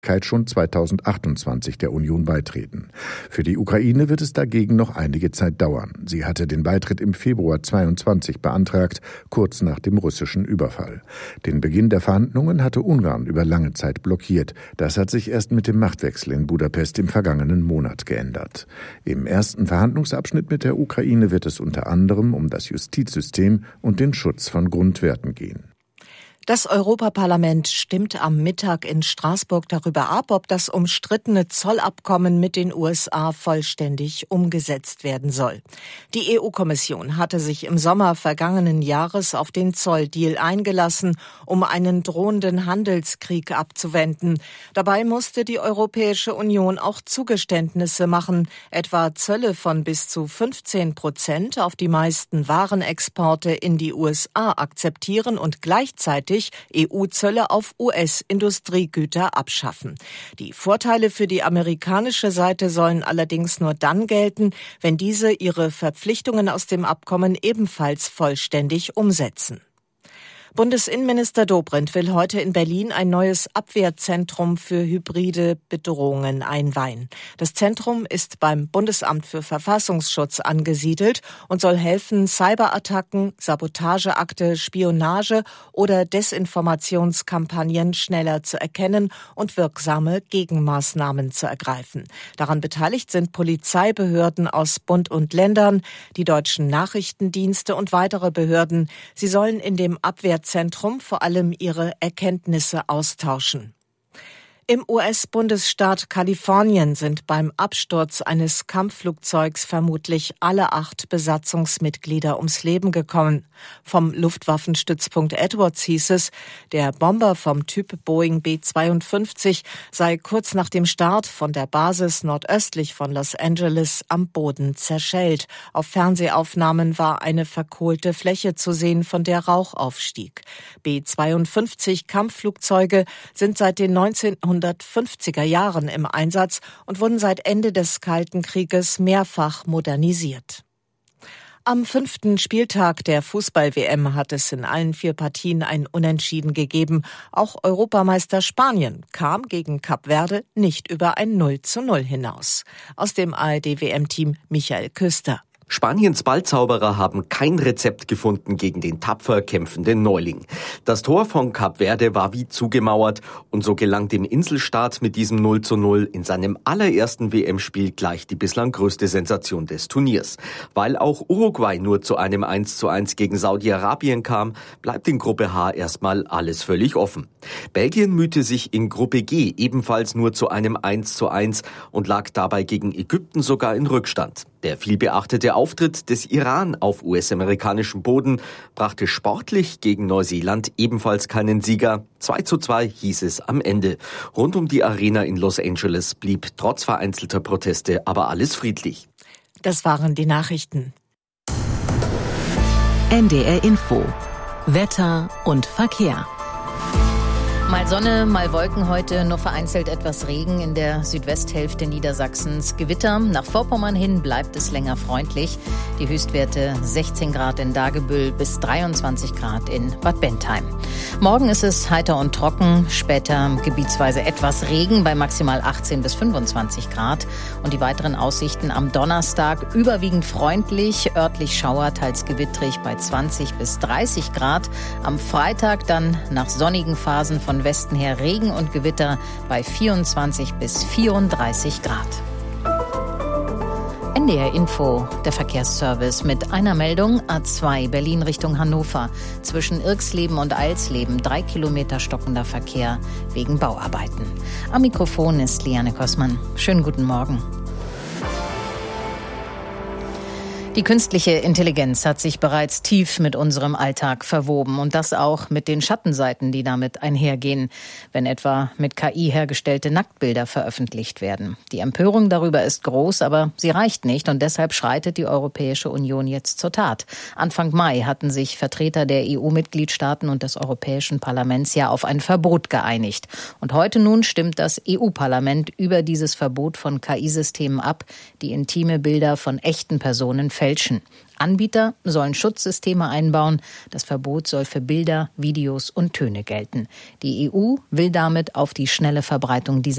schon 2028 der Union beitreten. Für die Ukraine wird es dagegen noch einige Zeit dauern. Sie hatte den Beitritt im Februar 2022 beantragt, kurz nach dem russischen Überfall. Den Beginn der Verhandlungen hatte Ungarn über lange Zeit blockiert. Das hat sich erst mit dem Machtwechsel in Budapest im vergangenen Monat geändert. Im ersten Verhandlungsabschnitt mit der Ukraine wird es unter anderem um das Justizsystem und den Schutz von Grundwerten gehen. Das Europaparlament stimmt am Mittag in Straßburg darüber ab, ob das umstrittene Zollabkommen mit den USA vollständig umgesetzt werden soll. Die EU-Kommission hatte sich im Sommer vergangenen Jahres auf den Zolldeal eingelassen, um einen drohenden Handelskrieg abzuwenden. Dabei musste die Europäische Union auch Zugeständnisse machen, etwa Zölle von bis zu 15% auf die meisten Warenexporte in die USA akzeptieren und gleichzeitig EU-Zölle auf US-Industriegüter abschaffen. Die Vorteile für die amerikanische Seite sollen allerdings nur dann gelten, wenn diese ihre Verpflichtungen aus dem Abkommen ebenfalls vollständig umsetzen. Bundesinnenminister Dobrindt will heute in Berlin ein neues Abwehrzentrum für hybride Bedrohungen einweihen. Das Zentrum ist beim Bundesamt für Verfassungsschutz angesiedelt und soll helfen, Cyberattacken, Sabotageakte, Spionage oder Desinformationskampagnen schneller zu erkennen und wirksame Gegenmaßnahmen zu ergreifen. Daran beteiligt sind Polizeibehörden aus Bund und Ländern, die deutschen Nachrichtendienste und weitere Behörden. Sie sollen in dem Abwehrzentrum vor allem ihre Erkenntnisse austauschen. Im US-Bundesstaat Kalifornien sind beim Absturz eines Kampfflugzeugs vermutlich alle 8 Besatzungsmitglieder ums Leben gekommen. Vom Luftwaffenstützpunkt Edwards hieß es, der Bomber vom Typ Boeing B-52 sei kurz nach dem Start von der Basis nordöstlich von Los Angeles am Boden zerschellt. Auf Fernsehaufnahmen war eine verkohlte Fläche zu sehen, von der Rauch aufstieg. B-52 Kampfflugzeuge sind seit den 1950er Jahren im Einsatz und wurden seit Ende des Kalten Krieges mehrfach modernisiert. Am 5. Spieltag der Fußball-WM hat es in allen 4 Partien ein Unentschieden gegeben. Auch Europameister Spanien kam gegen Kap Verde nicht über ein 0:0 hinaus. Aus dem ARD-WM-Team Michael Köster. Spaniens Ballzauberer haben kein Rezept gefunden gegen den tapfer kämpfenden Neuling. Das Tor von Kap Verde war wie zugemauert und so gelang dem Inselstaat mit diesem 0:0 in seinem allerersten WM-Spiel gleich die bislang größte Sensation des Turniers. Weil auch Uruguay nur zu einem 1:1 gegen Saudi-Arabien kam, bleibt in Gruppe H erstmal alles völlig offen. Belgien mühte sich in Gruppe G ebenfalls nur zu einem 1:1 und lag dabei gegen Ägypten sogar in Rückstand. Der vielbeachtete Auftritt des Iran auf US-amerikanischem Boden brachte sportlich gegen Neuseeland ebenfalls keinen Sieger. 2:2 hieß es am Ende. Rund um die Arena in Los Angeles blieb trotz vereinzelter Proteste aber alles friedlich. Das waren die Nachrichten. NDR Info. Wetter und Verkehr. Mal Sonne, mal Wolken heute, nur vereinzelt etwas Regen in der Südwesthälfte Niedersachsens. Gewitter, nach Vorpommern hin bleibt es länger freundlich. Die Höchstwerte 16 Grad in Dagebüll bis 23 Grad in Bad Bentheim. Morgen ist es heiter und trocken, später gebietsweise etwas Regen bei maximal 18 bis 25 Grad. Und die weiteren Aussichten am Donnerstag überwiegend freundlich, örtlich Schauer, teils gewittrig bei 20 bis 30 Grad. Am Freitag dann nach sonnigen Phasen von Westen her Regen und Gewitter bei 24 bis 34 Grad. NDR Info, der Verkehrsservice mit einer Meldung: A2 Berlin Richtung Hannover. Zwischen Irxleben und Eilsleben 3 Kilometer stockender Verkehr wegen Bauarbeiten. Am Mikrofon ist Liane Kossmann. Schönen guten Morgen. Die künstliche Intelligenz hat sich bereits tief mit unserem Alltag verwoben und das auch mit den Schattenseiten, die damit einhergehen, wenn etwa mit KI hergestellte Nacktbilder veröffentlicht werden. Die Empörung darüber ist groß, aber sie reicht nicht und deshalb schreitet die Europäische Union jetzt zur Tat. Anfang Mai hatten sich Vertreter der EU-Mitgliedstaaten und des Europäischen Parlaments ja auf ein Verbot geeinigt. Und heute nun stimmt das EU-Parlament über dieses Verbot von KI-Systemen ab, die intime Bilder von echten Personen fälschen. Anbieter sollen Schutzsysteme einbauen. Das Verbot soll für Bilder, Videos und Töne gelten. Die EU will damit auf die schnelle Verbreitung dieser